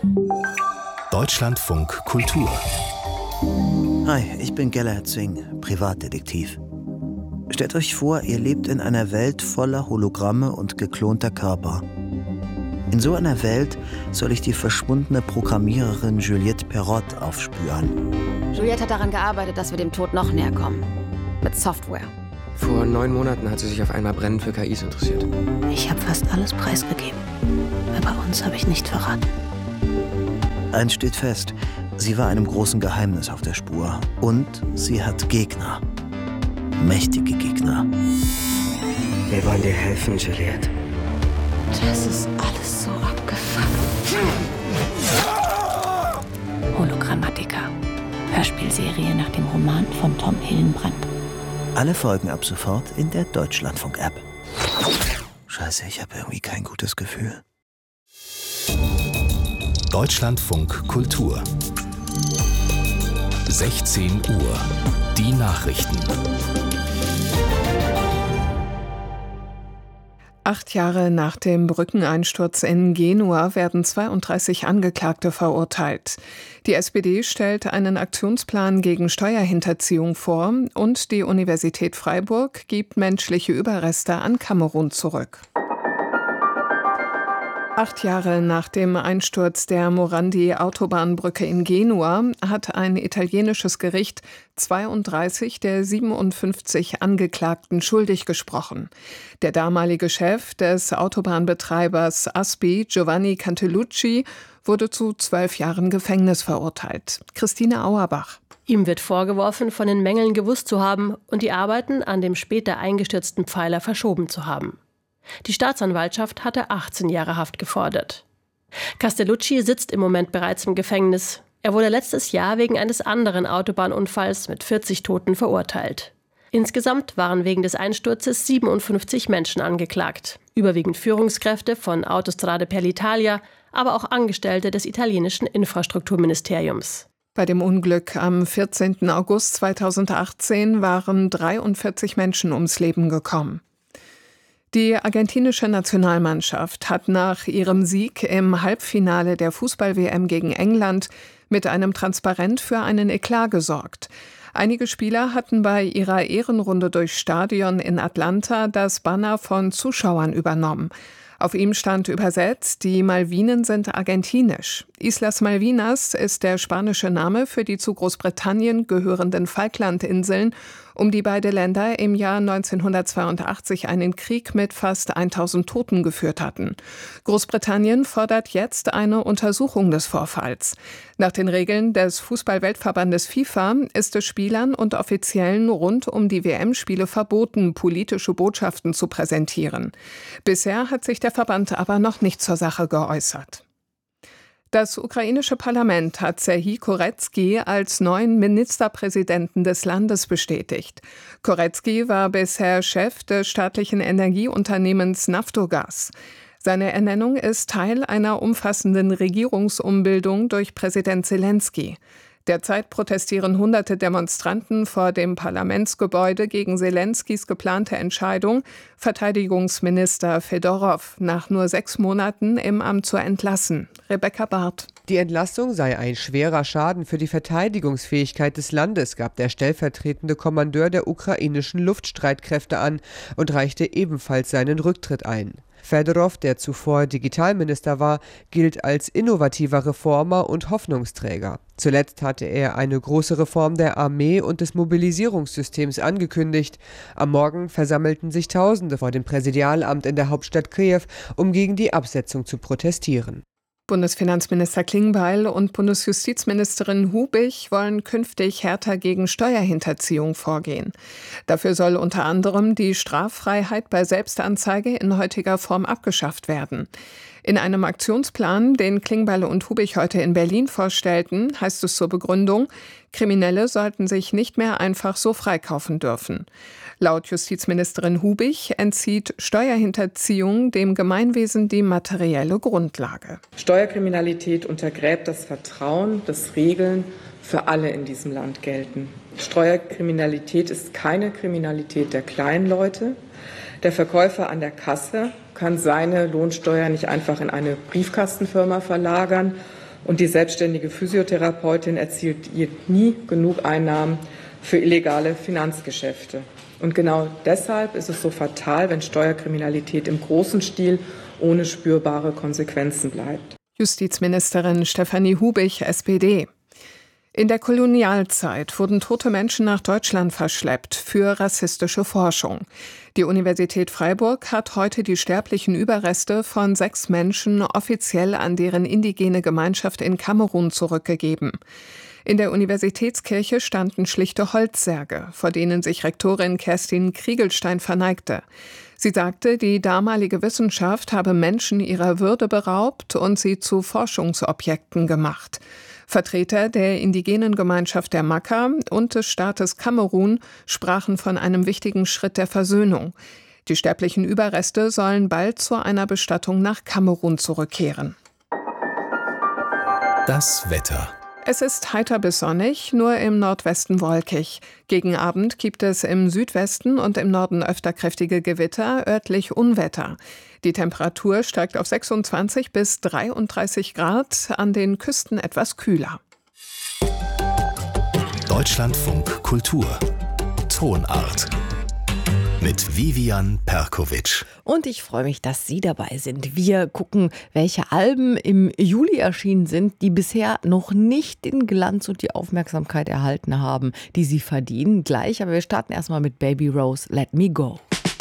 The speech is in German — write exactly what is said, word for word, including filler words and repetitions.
Deutschlandfunk Kultur. Hi, ich bin Gellert Zwing, Privatdetektiv. Stellt euch vor, ihr lebt in einer Welt voller Hologramme und geklonter Körper. In so einer Welt soll ich die verschwundene Programmiererin Juliette Perrot aufspüren. Juliette hat daran gearbeitet, dass wir dem Tod noch näher kommen. Mit Software. Vor neun Monaten hat sie sich auf einmal brennend für K Is interessiert. Ich habe fast alles preisgegeben. Aber uns habe ich nicht verraten. Eins steht fest, sie war einem großen Geheimnis auf der Spur. Und sie hat Gegner. Mächtige Gegner. Wir wollen dir helfen, Juliette. Das ist alles so abgefuckt. Hologrammatica. Hörspielserie nach dem Roman von Tom Hillenbrand. Alle Folgen ab sofort in der Deutschlandfunk-App. Scheiße, ich habe irgendwie kein gutes Gefühl. Deutschlandfunk Kultur. sechzehn Uhr. Die Nachrichten. Acht Jahre nach dem Brückeneinsturz in Genua werden zweiunddreißig Angeklagte verurteilt. Die S P D stellt einen Aktionsplan gegen Steuerhinterziehung vor und die Universität Freiburg gibt menschliche Überreste an Kamerun zurück. Acht Jahre nach dem Einsturz der Morandi-Autobahnbrücke in Genua hat ein italienisches Gericht zweiunddreißig der siebenundfünfzig Angeklagten schuldig gesprochen. Der damalige Chef des Autobahnbetreibers A S P I, Giovanni Cantellucci, wurde zu zwölf Jahren Gefängnis verurteilt. Christine Auerbach. Ihm wird vorgeworfen, von den Mängeln gewusst zu haben und die Arbeiten an dem später eingestürzten Pfeiler verschoben zu haben. Die Staatsanwaltschaft hatte achtzehn Jahre Haft gefordert. Castellucci sitzt im Moment bereits im Gefängnis. Er wurde letztes Jahr wegen eines anderen Autobahnunfalls mit vierzig Toten verurteilt. Insgesamt waren wegen des Einsturzes siebenundfünfzig Menschen angeklagt. Überwiegend Führungskräfte von Autostrade per l'Italia, aber auch Angestellte des italienischen Infrastrukturministeriums. Bei dem Unglück am vierzehnten August zweitausendachtzehn waren dreiundvierzig Menschen ums Leben gekommen. Die argentinische Nationalmannschaft hat nach ihrem Sieg im Halbfinale der Fußball-W M gegen England mit einem Transparent für einen Eklat gesorgt. Einige Spieler hatten bei ihrer Ehrenrunde durchs Stadion in Atlanta das Banner von Zuschauern übernommen. Auf ihm stand übersetzt: Die Malvinen sind argentinisch. Islas Malvinas ist der spanische Name für die zu Großbritannien gehörenden Falklandinseln, um die beide Länder im Jahr neunzehnhundertzweiundachtzig einen Krieg mit fast tausend Toten geführt hatten. Großbritannien fordert jetzt eine Untersuchung des Vorfalls. Nach den Regeln des Fußball-Weltverbandes FIFA ist es Spielern und Offiziellen rund um die W M-Spiele verboten, politische Botschaften zu präsentieren. Bisher hat sich der Verband aber noch nicht zur Sache geäußert. Das ukrainische Parlament hat Serhij Koretskij als neuen Ministerpräsidenten des Landes bestätigt. Koretskij war bisher Chef des staatlichen Energieunternehmens Naftogaz. Seine Ernennung ist Teil einer umfassenden Regierungsumbildung durch Präsident Selenskyj. Derzeit protestieren hunderte Demonstranten vor dem Parlamentsgebäude gegen Selenskys geplante Entscheidung, Verteidigungsminister Fedorov nach nur sechs Monaten im Amt zu entlassen. Rebecca Barth. Die Entlassung sei ein schwerer Schaden für die Verteidigungsfähigkeit des Landes, gab der stellvertretende Kommandeur der ukrainischen Luftstreitkräfte an und reichte ebenfalls seinen Rücktritt ein. Fedorov, der zuvor Digitalminister war, gilt als innovativer Reformer und Hoffnungsträger. Zuletzt hatte er eine große Reform der Armee und des Mobilisierungssystems angekündigt. Am Morgen versammelten sich Tausende vor dem Präsidialamt in der Hauptstadt Kiew, um gegen die Absetzung zu protestieren. Bundesfinanzminister Klingbeil und Bundesjustizministerin Hubich wollen künftig härter gegen Steuerhinterziehung vorgehen. Dafür soll unter anderem die Straffreiheit bei Selbstanzeige in heutiger Form abgeschafft werden. In einem Aktionsplan, den Klingbeil und Hubich heute in Berlin vorstellten, heißt es zur Begründung, Kriminelle sollten sich nicht mehr einfach so freikaufen dürfen. Laut Justizministerin Hubich entzieht Steuerhinterziehung dem Gemeinwesen die materielle Grundlage. Steuerkriminalität untergräbt das Vertrauen, dass Regeln für alle in diesem Land gelten. Steuerkriminalität ist keine Kriminalität der kleinen Leute. Der Verkäufer an der Kasse kann seine Lohnsteuer nicht einfach in eine Briefkastenfirma verlagern Und die selbstständige Physiotherapeutin erzielt nie genug Einnahmen für illegale Finanzgeschäfte. Und genau deshalb ist es so fatal, wenn Steuerkriminalität im großen Stil ohne spürbare Konsequenzen bleibt. Justizministerin Stefanie Hubich, S P D. In der Kolonialzeit wurden tote Menschen nach Deutschland verschleppt für rassistische Forschung. Die Universität Freiburg hat heute die sterblichen Überreste von sechs Menschen offiziell an deren indigene Gemeinschaft in Kamerun zurückgegeben. In der Universitätskirche standen schlichte Holzsärge, vor denen sich Rektorin Kerstin Kriegelstein verneigte. Sie sagte, die damalige Wissenschaft habe Menschen ihrer Würde beraubt und sie zu Forschungsobjekten gemacht. Vertreter der indigenen Gemeinschaft der Maka und des Staates Kamerun sprachen von einem wichtigen Schritt der Versöhnung. Die sterblichen Überreste sollen bald zu einer Bestattung nach Kamerun zurückkehren. Das Wetter. Es ist heiter bis sonnig, nur im Nordwesten wolkig. Gegen Abend gibt es im Südwesten und im Norden öfter kräftige Gewitter, örtlich Unwetter. Die Temperatur steigt auf sechsundzwanzig bis dreiunddreißig Grad, an den Küsten etwas kühler. Deutschlandfunk Kultur. Tonart. Mit Vivian Perkovic. Und ich freue mich, dass Sie dabei sind. Wir gucken, welche Alben im Juli erschienen sind, die bisher noch nicht den Glanz und die Aufmerksamkeit erhalten haben, die sie verdienen. Gleich, aber wir starten erstmal mit Baby Rose, Let Me Go.